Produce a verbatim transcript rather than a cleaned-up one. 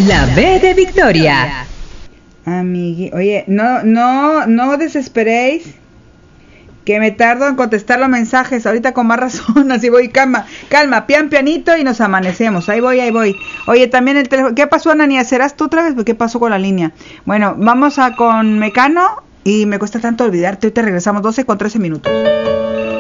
La B de Victoria. Amigui, oye, no, no, no desesperéis que me tardo en contestar los mensajes. Ahorita con más razón, así voy, calma, calma, pian pianito y nos amanecemos. Ahí voy, ahí voy. Oye, también el teléfono. ¿Qué pasó, Anania? ¿Serás tú otra vez? ¿Qué pasó con la línea? Bueno, vamos a con Mecano y me cuesta tanto olvidarte. Ahorita regresamos doce con trece minutos.